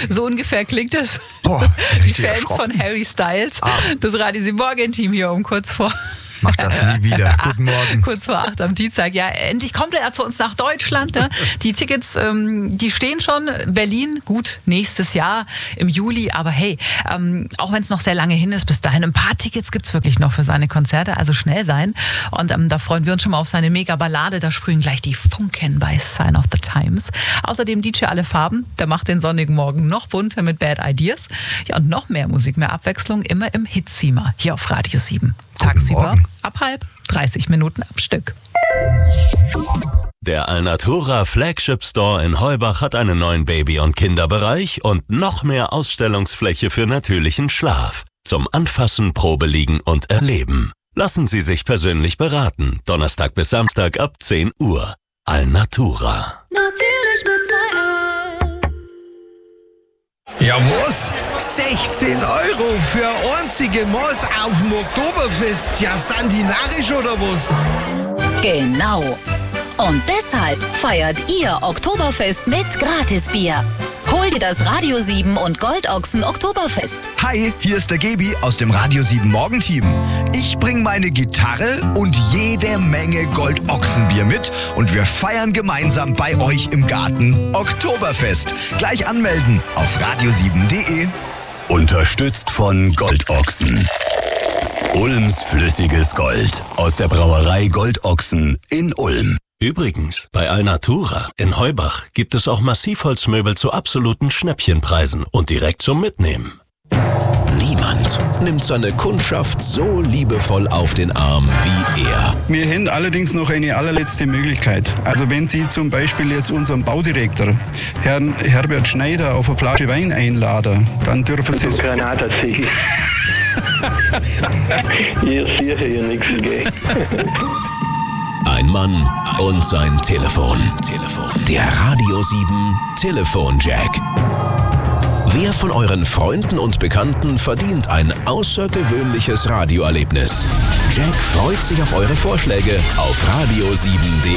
So ungefähr klingt es. Boah, Die Fans von Harry Styles. Das Radio 7 Morgen-Team hier um kurz vor. Mach das nie wieder. Guten Morgen. Kurz vor 8 am Dienstag. Ja, endlich kommt er zu uns nach Deutschland. Ne? Die Tickets, die stehen schon. Berlin, gut, nächstes Jahr im Juli. Aber hey, auch wenn es noch sehr lange hin ist, bis dahin, ein paar Tickets gibt es wirklich noch für seine Konzerte. Also schnell sein. Und da freuen wir uns schon mal auf seine Mega-Ballade. Da sprühen gleich die Funken bei Sign of the Times. Außerdem DJ Alle Farben. Der macht den sonnigen Morgen noch bunter mit Bad Ideas. Ja, und noch mehr Musik, mehr Abwechslung. Immer im Hitzimmer hier auf Radio 7. Tagsüber ab 30 Minuten am Stück. Der Alnatura Flagship Store in Heubach hat einen neuen Baby- und Kinderbereich und noch mehr Ausstellungsfläche für natürlichen Schlaf. Zum Anfassen, Probeliegen und Erleben. Lassen Sie sich persönlich beraten. Donnerstag bis Samstag ab 10 Uhr. Alnatura. Natürlich mit 2 L. Ja was? 16 € für einzige Maß auf dem Oktoberfest? Ja, sind die narrisch oder was? Genau. Und deshalb feiert ihr Oktoberfest mit Gratisbier. Hol dir das Radio 7 und Goldochsen Oktoberfest. Hi, hier ist der Gebi aus dem Radio 7 Morgenteam. Ich bringe meine Gitarre und jede Menge Goldochsenbier mit und wir feiern gemeinsam bei euch im Garten Oktoberfest. Gleich anmelden auf radio7.de. Unterstützt von Goldochsen. Ulms flüssiges Gold aus der Brauerei Goldochsen in Ulm. Übrigens, bei Alnatura in Heubach gibt es auch Massivholzmöbel zu absoluten Schnäppchenpreisen und direkt zum Mitnehmen. Niemand nimmt seine Kundschaft so liebevoll auf den Arm wie er. Wir haben allerdings noch eine allerletzte Möglichkeit. Also wenn Sie zum Beispiel jetzt unseren Baudirektor, Herrn Herbert Schneider, auf eine Flasche Wein einladen, dann dürfen Sie es... Granatasiegel. Hier sicher hier nichts gehen. Ein Mann und sein Telefon. Der Radio 7 Telefonjack. Wer von euren Freunden und Bekannten verdient ein außergewöhnliches Radioerlebnis? Jack freut sich auf eure Vorschläge auf radio7.de.